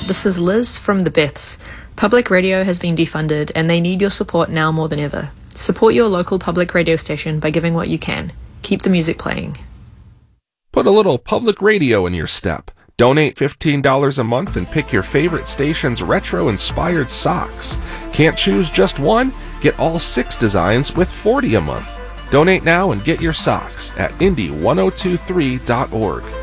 This is Liz from The Beths. Public radio has been defunded and they need your support now more than ever. Support your local public radio station by giving what you can. Keep the music playing. Put a little public radio in your step. Donate $15 a month and pick your favorite station's retro-inspired socks. Can't choose just one? Get all 6 designs with $40 a month. Donate now and get your socks at indie1023.org.